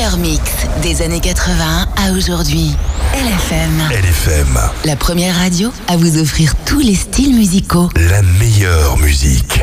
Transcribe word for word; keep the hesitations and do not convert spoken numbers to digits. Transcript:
meilleur mix des années quatre-vingts à aujourd'hui. L F M. L F M. La première radio à vous offrir tous les styles musicaux. La meilleure musique.